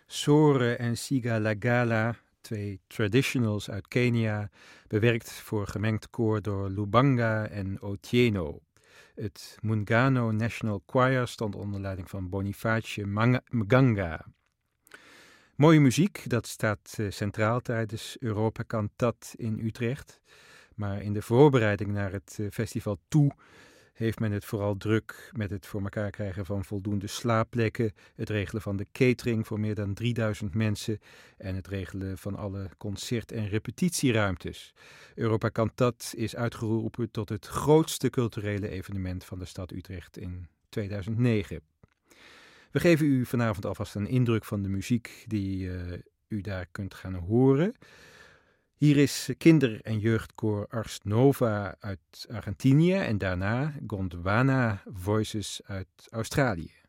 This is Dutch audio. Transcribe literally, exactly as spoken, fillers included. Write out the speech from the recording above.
Sore en Sigalagala, twee traditionals uit Kenia, bewerkt voor gemengd koor door Lubanga en Otieno. Het Muungano National Choir stond onder leiding van Boniface Manga- Mganga. Mooie muziek, dat staat uh, centraal tijdens Europa Cantat in Utrecht. Maar in de voorbereiding naar het uh, festival toe heeft men het vooral druk met het voor elkaar krijgen van voldoende slaapplekken, het regelen van de catering voor meer dan drieduizend mensen en het regelen van alle concert- en repetitieruimtes. Europa Cantat is uitgeroepen tot het grootste culturele evenement van de stad Utrecht in tweeduizend negen. We geven u vanavond alvast een indruk van de muziek die uh, u daar kunt gaan horen. Hier is kinder- en jeugdkoor Ars Nova uit Argentinië en daarna Gondwana Voices uit Australië.